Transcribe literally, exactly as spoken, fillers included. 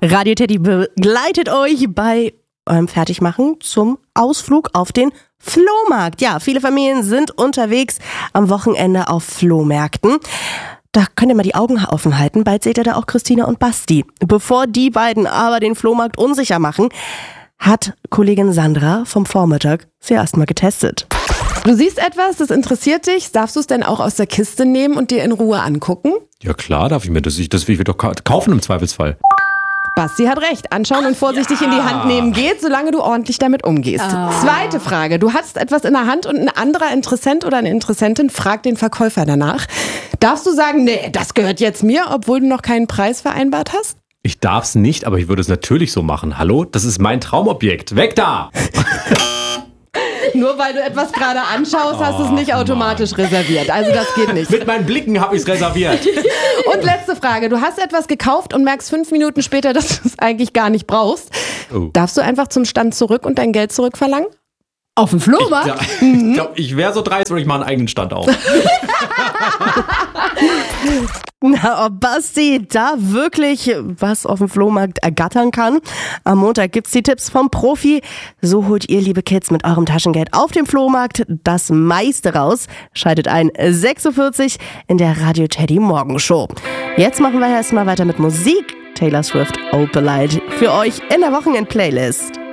Radio Teddy begleitet euch bei eurem Fertigmachen zum Ausflug auf den Flohmarkt. Ja, viele Familien sind unterwegs am Wochenende auf Flohmärkten. Da könnt ihr mal die Augen offen halten. Bald seht ihr da auch Christina und Basti. Bevor die beiden aber den Flohmarkt unsicher machen, hat Kollegin Sandra vom Vormittag sie erstmal getestet. Du siehst etwas, das interessiert dich. Darfst du es denn auch aus der Kiste nehmen und dir in Ruhe angucken? Ja klar, darf ich mir das. Ich, das will ich doch kaufen im Zweifelsfall. Basti hat recht. Anschauen und vorsichtig ja. in die Hand nehmen geht, solange du ordentlich damit umgehst. Oh. Zweite Frage. Du hast etwas in der Hand und ein anderer Interessent oder eine Interessentin fragt den Verkäufer danach. Darfst du sagen, nee, das gehört jetzt mir, obwohl du noch keinen Preis vereinbart hast? Ich darf's nicht, aber ich würde es natürlich so machen. Hallo, das ist mein Traumobjekt. Weg da! Nur weil du etwas gerade anschaust, hast du es nicht automatisch Mann. reserviert. Also das geht nicht. Mit meinen Blicken habe ich es reserviert. Und letzte Frage. Du hast etwas gekauft und merkst fünf Minuten später, dass du es eigentlich gar nicht brauchst. Oh. Darfst du einfach zum Stand zurück und dein Geld zurückverlangen? Auf dem Flohmarkt? Ich, mhm. ich glaube, ich wäre so dreist, würde ich mal einen eigenen Stand auf. Na, ob Basti da wirklich was auf dem Flohmarkt ergattern kann? Am Montag gibt's die Tipps vom Profi. So holt ihr, liebe Kids, mit eurem Taschengeld auf dem Flohmarkt das meiste raus. Schaltet ein sechs Uhr vierzig in der Radio Teddy Morgenshow. Jetzt machen wir erstmal weiter mit Musik. Taylor Swift, Opalite für euch in der Wochenend-Playlist.